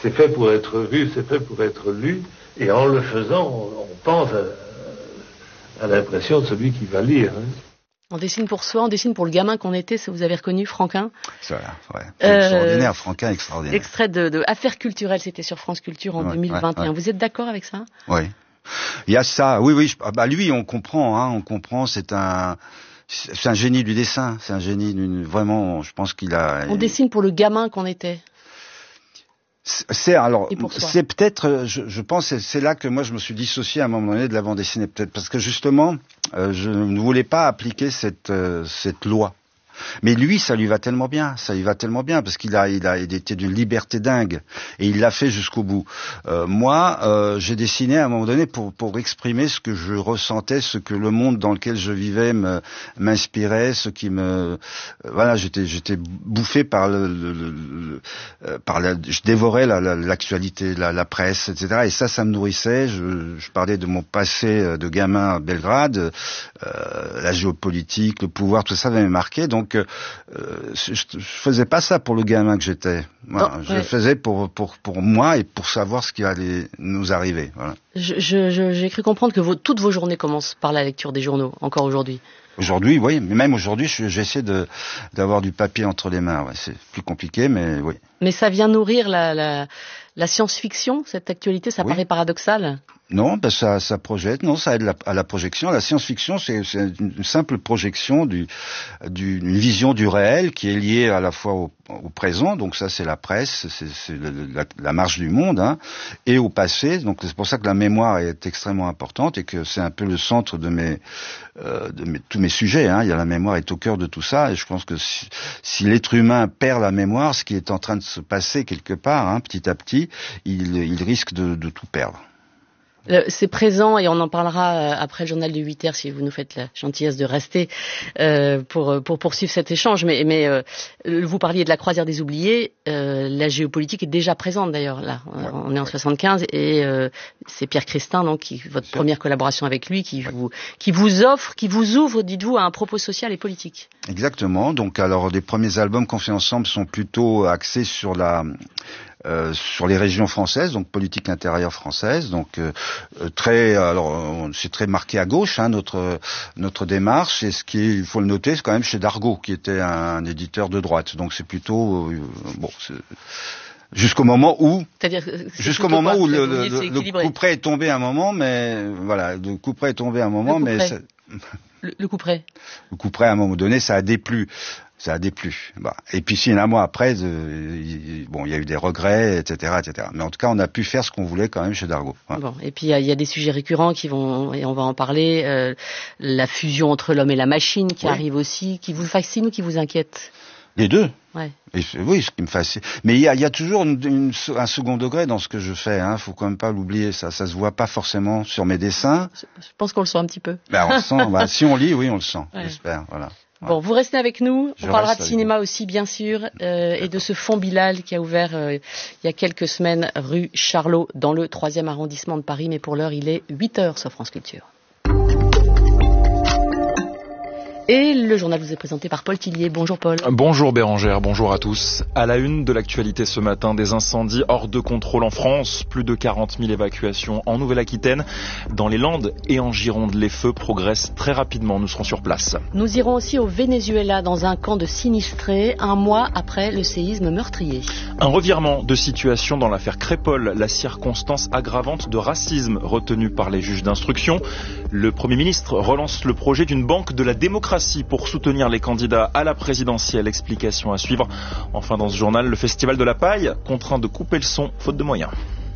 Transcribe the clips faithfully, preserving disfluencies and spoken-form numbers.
c'est fait pour être vu, c'est fait pour être lu, et en le faisant, on, on pense à, à l'impression de celui qui va lire. Hein. On dessine pour soi, on dessine pour le gamin qu'on était, ça vous avez reconnu, Franquin. C'est vrai, ouais. Euh, extraordinaire, Franquin, extraordinaire. Extrait de, de Affaires culturelles, c'était sur France Culture en ouais, deux mille vingt et un. Ouais, ouais. Vous êtes d'accord avec ça? Oui. Il y a ça, oui, oui. Je, bah lui, on comprend, hein, on comprend. C'est un, c'est un génie du dessin. C'est un génie d'une, vraiment. Je pense qu'il a. On dessine pour le gamin qu'on était. C'est alors, c'est peut-être, je, je pense, c'est, c'est là que moi je me suis dissocié à un moment donné de la bande dessinée, peut-être parce que justement, euh, je ne voulais pas appliquer cette euh, cette loi. Mais lui, ça lui va tellement bien, ça lui va tellement bien, parce qu'il a, il a, il était d'une liberté dingue, et il l'a fait jusqu'au bout. Euh, moi, euh, j'ai dessiné à un moment donné pour pour exprimer ce que je ressentais, ce que le monde dans lequel je vivais me, m'inspirait, ce qui me, euh, voilà, j'étais, j'étais bouffé par le, le, le, le euh, par la, je dévorais la, la, l'actualité, la, la presse, et cetera. Et ça, ça me nourrissait. Je, je parlais de mon passé de gamin à Belgrade, euh, la géopolitique, le pouvoir, tout ça m'avait marqué. Donc Donc, euh, je, je faisais pas ça pour le gamin que j'étais. Voilà, oh, je ouais. le faisais pour pour pour moi et pour savoir ce qui allait nous arriver. Voilà. Je, je, je, j'ai cru comprendre que vos, toutes vos journées commencent par la lecture des journaux, encore aujourd'hui. Aujourd'hui, oui, mais même aujourd'hui, je, j'essaie de d'avoir du papier entre les mains. Ouais, c'est plus compliqué, mais oui. Mais ça vient nourrir la la, la science-fiction, cette actualité. Ça oui. paraît paradoxal. Non, ben ça, ça projette. Non, ça aide la, à la projection. La science-fiction, c'est, c'est une simple projection du, du, une vision du réel qui est liée à la fois au, au présent. Donc ça, c'est la presse, c'est, c'est le, la, la marche du monde, hein, et au passé. Donc c'est pour ça que la mémoire est extrêmement importante et que c'est un peu le centre de mes, euh, de mes, tous mes sujets. Hein. Il y a la mémoire est au cœur de tout ça. Et je pense que si, si l'être humain perd la mémoire, ce qui est en train de se passer quelque part, hein, petit à petit, il, il risque de, de tout perdre. C'est présent et on en parlera après le journal de huit heures si vous nous faites la gentillesse de rester euh, pour pour poursuivre cet échange. Mais, mais euh, vous parliez de la croisière des oubliés. Euh, la géopolitique est déjà présente d'ailleurs. Là, ouais. On est en soixante-quinze et euh, c'est Pierre Christin, donc qui, votre c'est première collaboration avec lui, qui ouais. vous qui vous offre, qui vous ouvre, dites-vous, à un propos social et politique. Exactement. Donc alors les premiers albums qu'on fait ensemble sont plutôt axés sur la Euh, sur les régions françaises, donc politique intérieure française, donc euh, très, alors on, c'est très marqué à gauche, hein, notre notre démarche, et ce qui est, il faut le noter, c'est quand même chez Dargaud, qui était un, un éditeur de droite, donc c'est plutôt euh, bon. C'est, Jusqu'au moment où, C'est-à-dire, jusqu'au moment où le, le, le, le coup près est tombé un moment, mais voilà, le coup près est tombé un moment, mais ça, le, le coup près. Le coup près à un moment donné, ça a déplu. Ça a déplu. Bah. Et puis six mois après, euh, il, bon, il y a eu des regrets, et cetera, et cetera. Mais en tout cas, on a pu faire ce qu'on voulait quand même chez Dargaud. Hein. Bon. Et puis il y, y a des sujets récurrents qui vont, et on va en parler. Euh, la fusion entre l'homme et la machine qui oui. arrive aussi, qui vous fascine ou qui vous inquiète? Les deux. Ouais. Et, oui, ce qui me fascine. Mais il y a, il y a toujours une, une, un second degré dans ce que je fais. Hein. Faut quand même pas l'oublier. Ça, ça se voit pas forcément sur mes dessins. Je pense qu'on le sent un petit peu. Ben, on le sent. Bah, si on lit, oui, on le sent. Ouais. J'espère. Voilà. Bon, vous restez avec nous. Je on parlera de cinéma aussi, bien sûr, euh, et de ce Fonds Bilal qui a ouvert euh, il y a quelques semaines rue Charlot dans le troisième arrondissement de Paris. Mais pour l'heure, il est huit heures sur France Culture. Et le journal vous est présenté par Paul Tillier. Bonjour Paul. Bonjour Bérangère, bonjour à tous. À la une de l'actualité ce matin, des incendies hors de contrôle en France. Plus de quarante mille évacuations en Nouvelle-Aquitaine. Dans les Landes et en Gironde, les feux progressent très rapidement. Nous serons sur place. Nous irons aussi au Venezuela dans un camp de sinistrés, un mois après le séisme meurtrier. Un revirement de situation dans l'affaire Crépol, la circonstance aggravante de racisme retenue par les juges d'instruction. Le Premier ministre relance le projet d'une banque de la démocratie pour soutenir les candidats à la présidentielle. Explication à suivre. Enfin, dans ce journal, le Festival de la Paille, contraint de couper le son faute de moyens.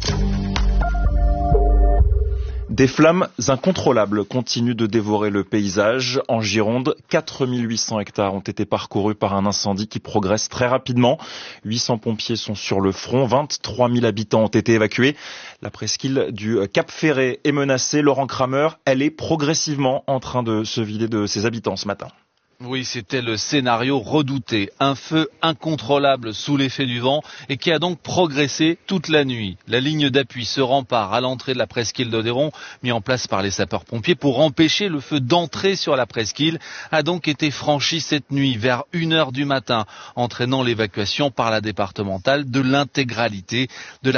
Des flammes incontrôlables continuent de dévorer le paysage. En Gironde, quatre mille huit cents hectares ont été parcourus par un incendie qui progresse très rapidement. huit cents pompiers sont sur le front, vingt-trois mille habitants ont été évacués. La presqu'île du Cap Ferret est menacée. Laurent Kramer, elle est progressivement en train de se vider de ses habitants ce matin. Oui, c'était le scénario redouté. Un feu incontrôlable sous l'effet du vent et qui a donc progressé toute la nuit. La ligne d'appui se rempart à l'entrée de la presqu'île d'Odéron, mis en place par les sapeurs-pompiers pour empêcher le feu d'entrer sur la presqu'île, a donc été franchi cette nuit vers une heure du matin, entraînant l'évacuation par la départementale de l'intégralité de la